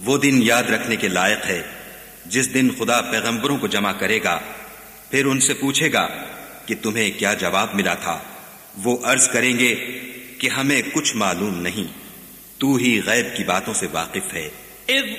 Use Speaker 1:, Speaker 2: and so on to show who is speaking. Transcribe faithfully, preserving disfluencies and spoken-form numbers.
Speaker 1: वो दिन याद रखने के लायक है जिस दिन खुदा पैगंबरों को जमा करेगा, फिर उनसे पूछेगा कि तुम्हें क्या जवाब मिला था। वो अर्ज करेंगे कि हमें कुछ मालूम नहीं, तू ही गैब की बातों से वाकिफ है।